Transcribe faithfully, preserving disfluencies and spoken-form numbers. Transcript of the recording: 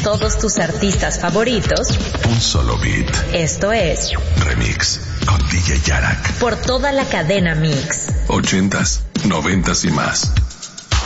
todos tus artistas favoritos. Un solo beat. Esto es Remix con D J Yarak. Por toda la cadena Mix. Ochentas, noventas y más.